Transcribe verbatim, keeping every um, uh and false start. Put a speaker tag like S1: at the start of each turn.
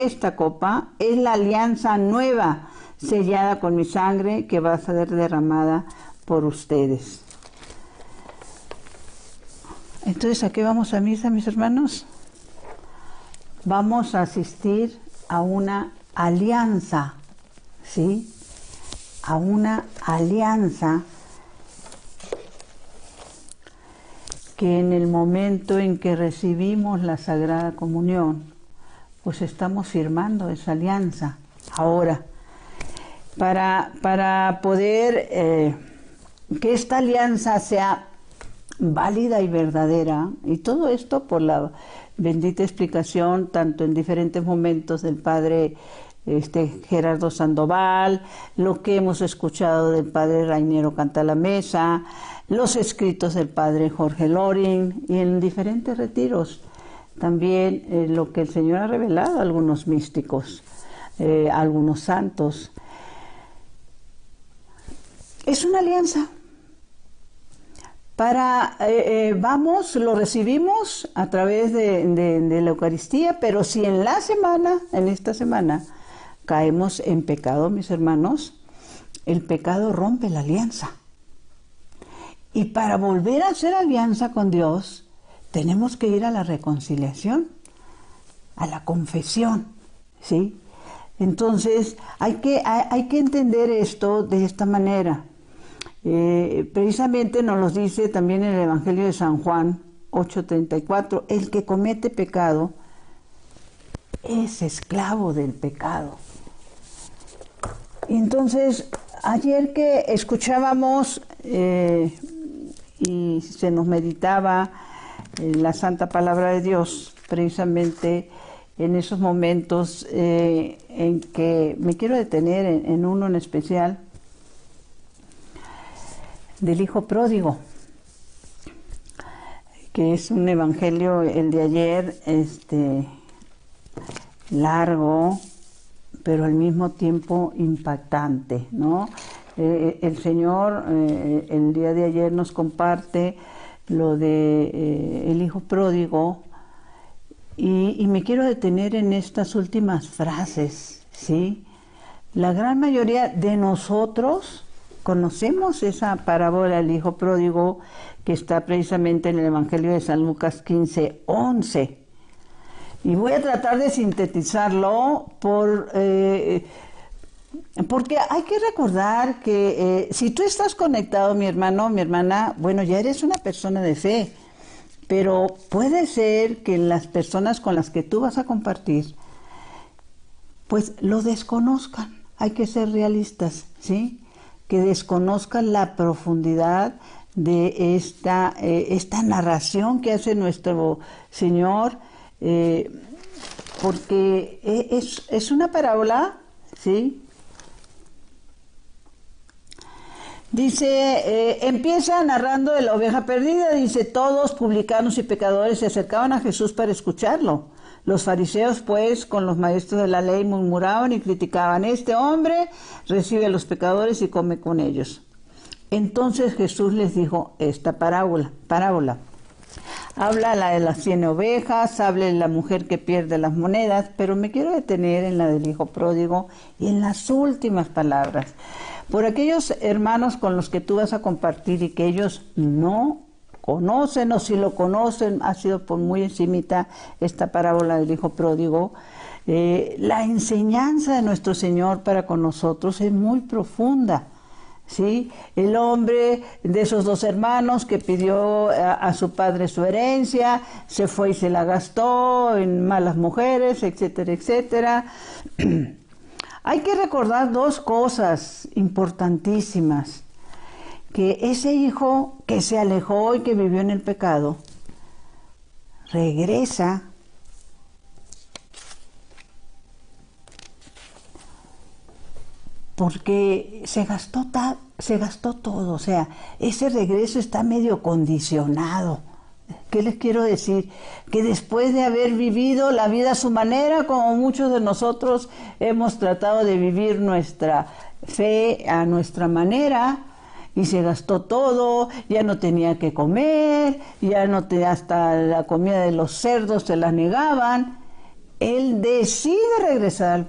S1: esta copa es la alianza nueva, sellada con mi sangre, que va a ser derramada por ustedes. Entonces, ¿a qué vamos a misa, mis hermanos? Vamos a asistir a una alianza, ¿sí? A una alianza que en el momento en que recibimos la Sagrada Comunión, pues estamos firmando esa alianza. Ahora, para, para poder eh, que esta alianza sea válida y verdadera, y todo esto por la bendita explicación, tanto en diferentes momentos del Padre este, Gerardo Sandoval, lo que hemos escuchado del Padre Rainiero Cantalamessa, los escritos del Padre Jorge Loring, y en diferentes retiros también eh, lo que el Señor ha revelado a algunos místicos, eh, a algunos santos. Es una alianza. Para, eh, eh, vamos, lo recibimos a través de, de, de la Eucaristía, pero si en la semana, en esta semana, caemos en pecado, mis hermanos, el pecado rompe la alianza. Y para volver a hacer alianza con Dios, tenemos que ir a la reconciliación, a la confesión, ¿sí? Entonces, hay que, hay, hay que entender esto de esta manera. Eh, precisamente nos lo dice también en el Evangelio de San Juan ocho treinta y cuatro, el que comete pecado es esclavo del pecado. Entonces, ayer que escuchábamos eh, y se nos meditaba eh, la Santa Palabra de Dios, precisamente en esos momentos eh, en que me quiero detener en, en uno en especial, del Hijo Pródigo, que es un evangelio, el de ayer, este, largo, pero al mismo tiempo impactante, ¿no? Eh, el Señor, eh, el día de ayer nos comparte lo de eh, el Hijo Pródigo, y, y me quiero detener en estas últimas frases, ¿sí? La gran mayoría de nosotros conocemos esa parábola del Hijo Pródigo, que está precisamente en el Evangelio de San Lucas quince once. Y voy a tratar de sintetizarlo por, eh, porque hay que recordar que eh, si tú estás conectado, mi hermano, mi hermana, bueno, ya eres una persona de fe, pero puede ser que las personas con las que tú vas a compartir, pues lo desconozcan. Hay que ser realistas, ¿sí? Que desconozcan la profundidad de esta, eh, esta narración que hace nuestro Señor, eh, porque es, es una parábola, ¿sí? Dice, eh, empieza narrando de la oveja perdida, dice, todos, publicanos y pecadores, se acercaban a Jesús para escucharlo. Los fariseos, pues, con los maestros de la ley murmuraban y criticaban, este hombre recibe a los pecadores y come con ellos. Entonces Jesús les dijo esta parábola, parábola. Habla la de las cien ovejas, habla de la mujer que pierde las monedas, pero me quiero detener en la del Hijo Pródigo y en las últimas palabras. Por aquellos hermanos con los que tú vas a compartir y que ellos no conocen, o si lo conocen, ha sido por muy encimita esta parábola del Hijo Pródigo, eh, la enseñanza de nuestro Señor para con nosotros es muy profunda, ¿sí? El hombre de esos dos hermanos que pidió a, a su padre su herencia, se fue y se la gastó en malas mujeres, etcétera, etcétera. Hay que recordar dos cosas importantísimas. Que ese hijo que se alejó y que vivió en el pecado, regresa porque se gastó, ta, se gastó todo, o sea, ese regreso está medio condicionado. ¿Qué les quiero decir? Que después de haber vivido la vida a su manera, como muchos de nosotros hemos tratado de vivir nuestra fe a nuestra manera, y se gastó todo, ya no tenía que comer, ya no tenía, hasta la comida de los cerdos se la negaban, él decide regresar al